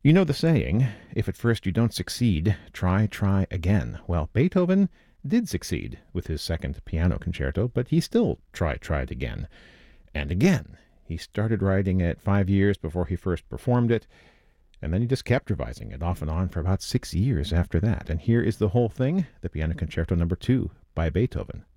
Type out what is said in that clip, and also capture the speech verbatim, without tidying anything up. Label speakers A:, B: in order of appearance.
A: You know the saying, if at first you don't succeed, try, try again. Well, Beethoven did succeed with his second piano concerto, but he still tried, tried again and again. He started writing it five years before he first performed it, and then he just kept revising it off and on for about six years after that. And here is the whole thing, the Piano Concerto Number two by Beethoven.